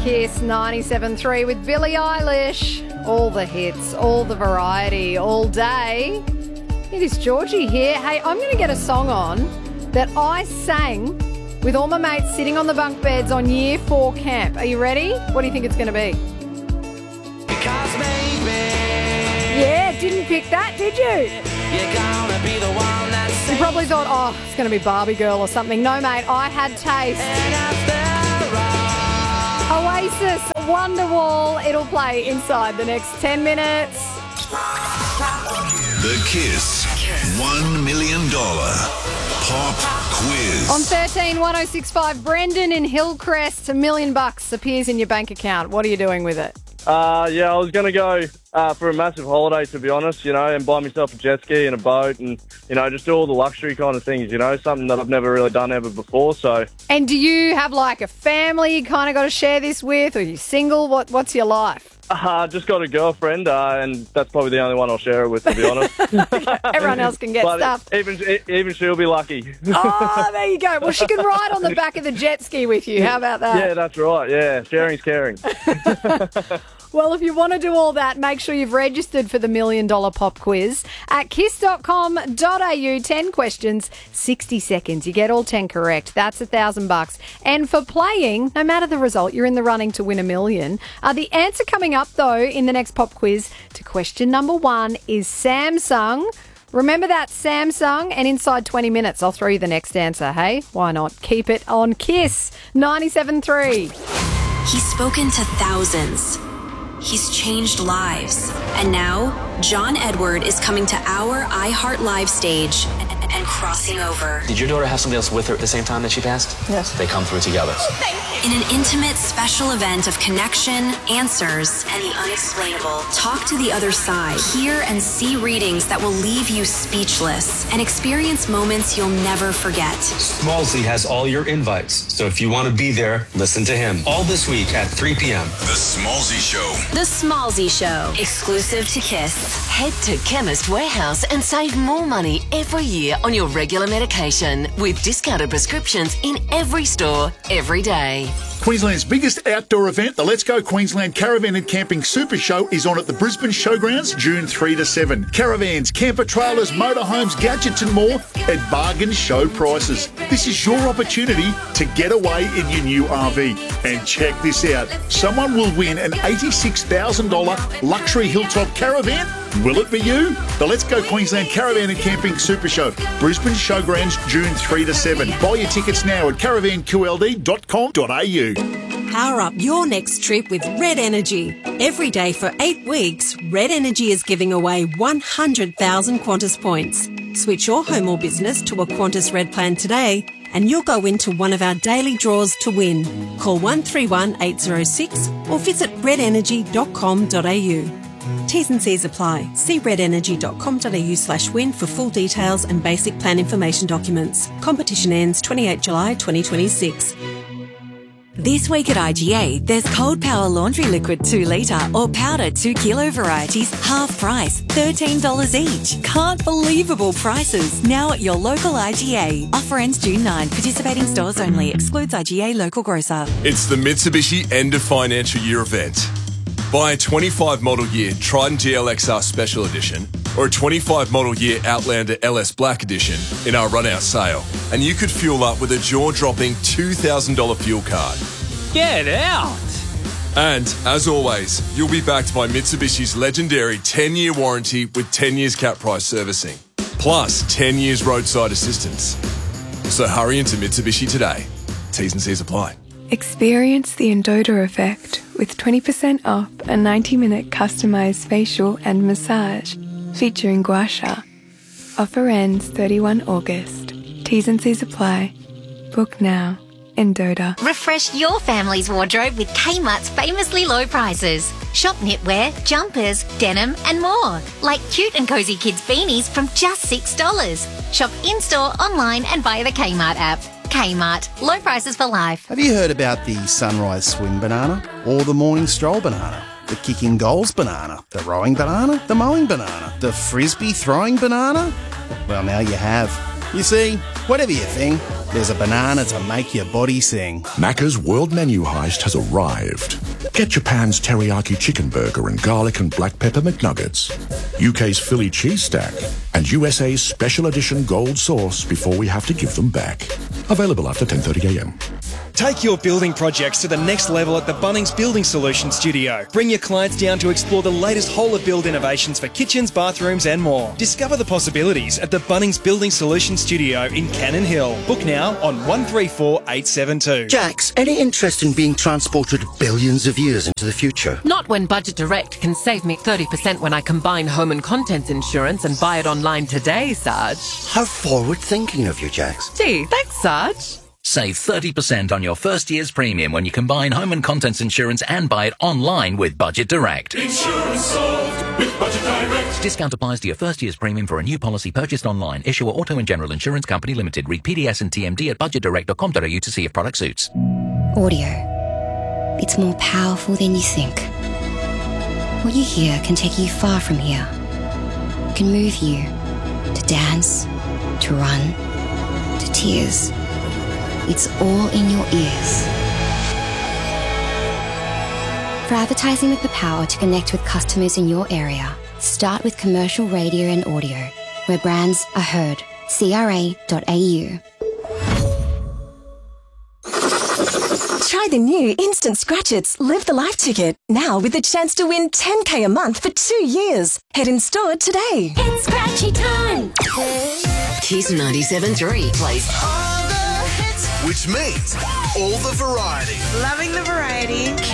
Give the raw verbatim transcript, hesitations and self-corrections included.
Kiss ninety-seven point three with Billie Eilish. All the hits, all the variety, all day. It is Georgie here. Hey, I'm going to get a song on that I sang with all my mates sitting on the bunk beds on year four camp. Are you ready? What do you think it's going to be? Because maybe Yeah, didn't pick that, did you? you're gonna be the one that You sings. probably thought, oh, it's going to be Barbie Girl or something. No, mate, I had taste. And after all, Oasis, Wonderwall. It'll play inside the next ten minutes. The Kiss one million dollars Pop Quiz. On thirteen one oh six five, Brendan in Hillcrest, a million bucks appears in your bank account. What are you doing with it? Uh, yeah, I was going to go uh, for a massive holiday, to be honest, you know, and buy myself a jet ski and a boat and, you know, just do all the luxury kind of things, you know, something that I've never really done ever before, so... And do you have like a family you kind of got to share this with? Or are you single? What What's your life? Uh, just got a girlfriend, uh, and that's probably the only one I'll share it with, to be honest. Everyone else can get But stuff. even even she'll be lucky. Oh, there you go. Well, she can ride on the back of the jet ski with you. How about that? Yeah, that's right, yeah. Sharing's caring. Well, if you want to do all that, make sure you've registered for the Million Dollar Pop Quiz at kiss dot com dot a u. ten questions, sixty seconds. You get all ten correct. That's a thousand bucks. And for playing, no matter the result, you're in the running to win a million. Uh, the answer coming up, though, in the next pop quiz to question number one is Samsung. Remember that, Samsung? And inside twenty minutes, I'll throw you the next answer, hey? Why not? Keep it on Kiss ninety-seven point three. He's spoken to thousands. He's changed lives. And now, John Edward is coming to our iHeart Live stage and, and crossing over. Did your daughter have somebody else with her at the same time that she passed? Yes. They come through together. In an intimate, special event of connection, answers, and the unexplainable. Talk to the other side. Hear and see readings that will leave you speechless and experience moments you'll never forget. Smallsy has all your invites, so if you want to be there, listen to him. All this week at three p.m. The Smallsy Show. The Smallsy Show, exclusive to Kiss. Head to Chemist Warehouse and save more money every year on your regular medication with discounted prescriptions in every store, every day. Queensland's biggest outdoor event, the Let's Go Queensland Caravan and Camping Super Show, is on at the Brisbane Showgrounds June third to seven. Caravans, camper trailers, motorhomes, gadgets and more at bargain show prices. This is your opportunity to get away in your new R V. And check this out. Someone will win an eighty-six thousand dollars luxury hilltop caravan. Will it be you? The Let's Go Queensland Caravan and Camping Super Show, Brisbane Showgrounds June third to seven. Buy your tickets now at caravan q l d dot com dot a u. Power up your next trip with Red Energy. Every day for eight weeks, Red Energy is giving away one hundred thousand Qantas points. Switch your home or business to a Qantas Red plan today and you'll go into one of our daily draws to win. Call one three one eight zero six or visit red energy dot com dot a u. T's and C's apply. See red energy dot com dot a u slash win for full details and basic plan information documents. Competition ends twenty-eighth of July twenty twenty-six. This week at I G A, there's Cold Power Laundry Liquid two litre or powder two kilo varieties, half price, thirteen dollars each. Can't believable prices. Now at your local I G A. Offer ends June ninth. Participating stores only. Excludes I G A local grocer. It's the Mitsubishi End of Financial Year event. Buy a twenty-five model year Triton G L X R Special Edition or a twenty-five model year Outlander L S Black Edition in our run-out sale, and you could fuel up with a jaw-dropping two thousand dollars fuel card. get out! And, as always, you'll be backed by Mitsubishi's legendary ten-year warranty with ten years cap price servicing, plus ten years roadside assistance. So hurry into Mitsubishi today. T's and C's apply. Experience the Endota effect with twenty percent off a ninety minute customised facial and massage featuring gua sha. Offer ends thirty-first of August. T's and C's apply. Book now. Endota. Refresh your family's wardrobe with Kmart's famously low prices. Shop knitwear, jumpers, denim and more. Like cute and cozy kids beanies from just six dollars. Shop in-store, online and via the Kmart app. Kmart. Low prices for life. Have you heard about the sunrise swim banana? Or the morning stroll banana? The kicking goals banana? The rowing banana? The mowing banana? The frisbee throwing banana? Well, now you have. You see, whatever your thing, There's a banana to make your body sing. Macca's World Menu Heist has arrived. Get Japan's teriyaki chicken burger and garlic and black pepper McNuggets, U K's Philly cheese stack, and U S A's special edition gold sauce before we have to give them back. Available after ten thirty a m. Take your building projects to the next level at the Bunnings Building Solutions Studio. Bring your clients down to explore the latest whole-of-build innovations for kitchens, bathrooms and more. Discover the possibilities at the Bunnings Building Solutions Studio in Cannon Hill. Book now on one three four eight seven two. Jax, any interest in being transported billions of years into the future? Not when Budget Direct can save me thirty percent when I combine home and contents insurance and buy it online today, Sarge. How forward-thinking of you, Jax. Gee, thanks, Sarge. Save thirty percent on your first year's premium when you combine home and contents insurance and buy it online with Budget Direct. Insurance solved with Budget Direct. Discount applies to your first year's premium for a new policy purchased online. Issuer Auto and General Insurance Company Limited. Read P D S and T M D at budget direct dot com dot a u to see if product suits. Audio. It's more powerful than you think. What you hear can take you far from here. It can move you to dance, to run, to tears. It's all in your ears. For advertising with the power to connect with customers in your area, start with commercial radio and audio, where brands are heard. C R A dot A U. Try the new Instant Scratch-Its Live the Life ticket, now with the chance to win ten K a month for two years. Head in store today. It's Scratchy time! Kiss ninety-seven point three plays Which means all the variety. Loving the variety.